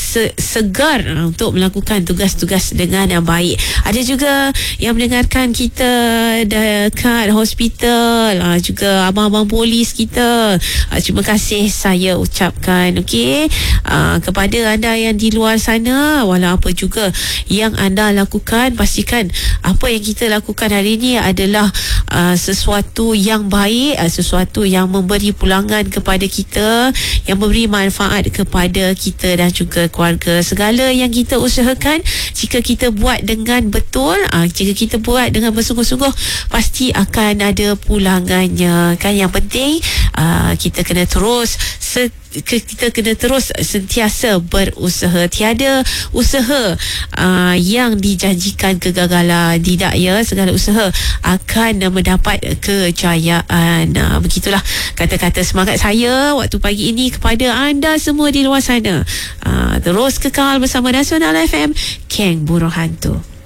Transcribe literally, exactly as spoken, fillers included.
se- segar uh, untuk melakukan tugas-tugas dengan yang baik. Ada juga yang mendengarkan kita dekat hospital, uh, juga abang-abang polis kita. Uh, terima kasih saya ucapkan, okey, uh, kepada anda yang di luar sana, walau apa juga yang anda lakukan, pastikan apa yang kita lakukan hari ini adalah uh, sesuatu yang baik, uh, sesuatu yang memberi pulangan kepada kita, yang memberi manfaat kepada kita dan juga keluarga. Segala yang kita usahakan, jika kita buat dengan betul, uh, jika kita buat dengan bersungguh-sungguh, pasti akan ada pulangannya kan. Yang penting uh, kita kena terus se- kita kena terus sentiasa berusaha. Tiada usaha uh, yang dijanjikan kegagalan, tidak ya. Segala usaha akan mendapat kejayaan. Uh, begitulah kata-kata semangat saya waktu pagi ini kepada anda semua di luar sana. Uh, terus kekal bersama Nasional F M, Keng Burung Hantu.